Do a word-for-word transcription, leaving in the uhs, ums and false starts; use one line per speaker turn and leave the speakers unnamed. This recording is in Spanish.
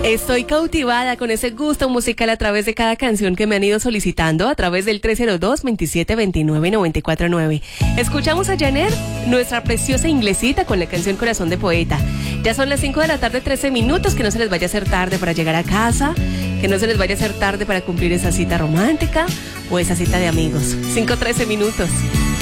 Estoy cautivada con ese gusto musical a través de cada canción que me han ido solicitando a través del tres cero dos, veintisiete veintinueve, noventa y cuatro nueve. Escuchamos a Janer, nuestra preciosa inglesita, con la canción Corazón de Poeta. Ya son las cinco de la tarde, trece minutos, que no se les vaya a hacer tarde para llegar a casa, que no se les vaya a hacer tarde para cumplir esa cita romántica o esa cita de amigos. cinco, trece minutos.